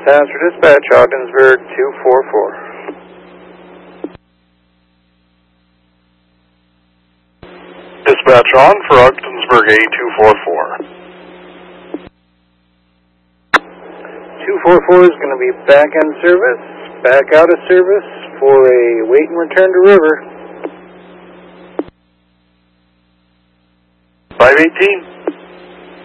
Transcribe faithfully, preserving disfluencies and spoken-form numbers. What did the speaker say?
Answer dispatch, Ogdensburg two four four. Dispatch on for Ogdensburg A two four four. two four four is going to be back in service, back out of service for a wait and return to river. five eighteen.